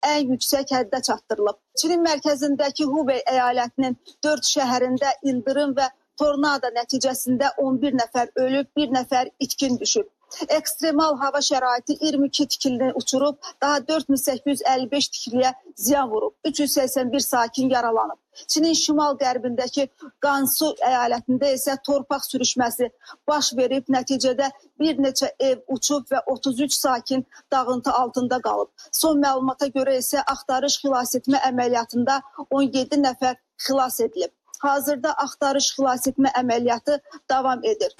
ən yüksək həddə çatdırılıb. Çinin mərkəzindəki Hubei əyalətinin 4 şəhərində ildırım və tornado nəticəsində 11 nəfər ölüb, 1 nəfər itkin düşüb. Ekstremal hava şəraiti 22 tikilini uçurub, daha 4855 tikiliyə ziyan vurub. 381 sakin yaralanıb. Çinin şimal-qərbindəki Gansu əyalətində isə torpaq sürüşməsi baş verib, nəticədə bir neçə ev uçub və 33 sakin dağıntı altında qalıb. Son məlumata görə isə axtarış xilas etmə əməliyyatında 17 nəfər xilas edilib. Hazırda axtarış xilas etmə əməliyyatı davam edir.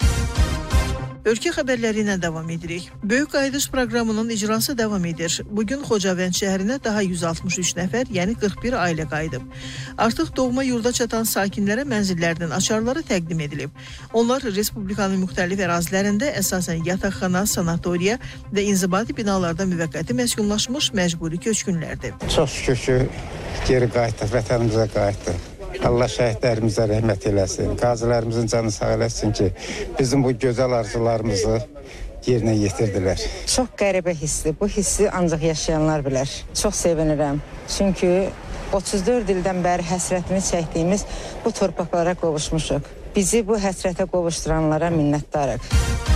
Ölkə xəbərləri ilə davam edirik. Böyük qayıdış proqramının icrası davam edir. Bugün Xocavənd şəhərinə daha 163 nəfər, yəni 41 ailə qayıdıb. Artıq doğma yurda çatan sakinlərə mənzillərinin açarları təqdim edilib. Onlar Respublikanın müxtəlif ərazilərində əsasən yataqxana, sanatoriya və inzibati binalarda müvəqqəti məskunlaşmış məcburi köçkünlərdir. Çox şükür ki, geri qayıtdıq, vətənimizə qayıtdıq. Allah şəhidlərimizə rəhmət eləsin, qazilərimizin canı sağ eləsin ki, bizim bu gözəl arzularımızı yerinə yetirdilər. Çox qəribə hissdir. Bu hissi ancaq yaşayanlar bilər. Çox sevinirəm. Çünki 34 ildən bəri həsrətini çəkdiyimiz bu torpaqlara qovuşmuşuq. Bizi bu həsrətə qovuşduranlara minnətdarıq.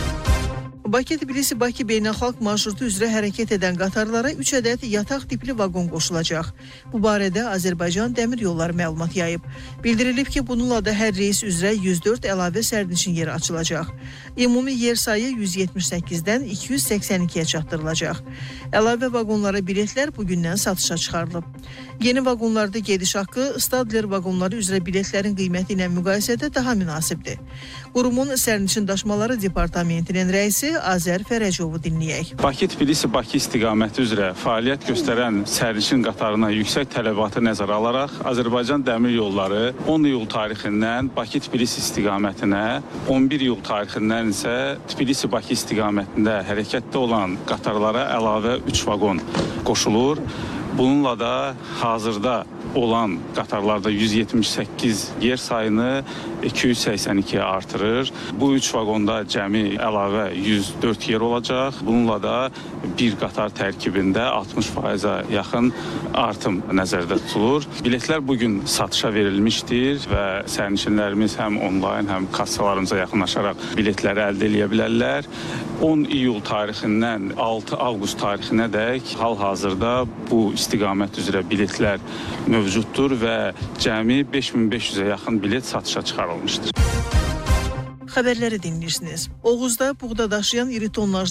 Bakı-Tbilisi-Bakı beynəlxalq marşrutu üzrə hərəkət edən qatarlara 3 ədəd yataq tipli vaqon qoşulacaq. Bu barədə Azərbaycan Dəmir Yolları məlumat yayıb. Bildirilib ki, bununla da hər reys üzrə 104 əlavə sərnişin yeri açılacaq. Ümumi yer sayı 178-dən 282-yə çatdırılacaq. Əlavə vaqonlara biletlər bugündən satışa çıxarılıb. Yeni vaqonlarda gediş haqqı Stadler vaqonları üzrə biletlərin qiyməti ilə müqayisədə daha münasibdir. Qurumun sərnişin daşımaları departamentinin rəisi Azər Fərəcovu dinləyək. Bakı-Tbilisi-Bakı istiqaməti üzrə fəaliyyət göstərən sərnişin qatarına yüksək tələbatı nəzərə alaraq Azərbaycan Dəmir Yolları 10 iyul tarixindən Bakı-Tbilisi istiqamətinə, 11 iyul tarixindən isə Tbilisi-Bakı istiqamətində hərəkətdə olan qatarlara əlavə 3 vaqon qoşulur. Bununla da hazırda olan qatarlarda 178 yer sayını 282-yə artırır. Bu 3 vaqonda cəmi əlavə 104 yer olacaq. Bununla da bir qatar tərkibində 60%-ə yaxın artım nəzərdə tutulur. Biletlər bugün satışa verilmişdir və sərnişinlərimiz həm onlayn, həm kassalarımıza yaxınlaşaraq biletləri əldə edə bilərlər. 10 iyul tarixindən 6 avqust tarixinə dək hal-hazırda bu istiqamət üzrə biletlər mövcuddur və cəmi 5500-ə yaxın bilet satışa çıxarılmışdır. Xəbərləri dinləyirsiniz. Oğuzda buğda daşıyan iri tonlajlı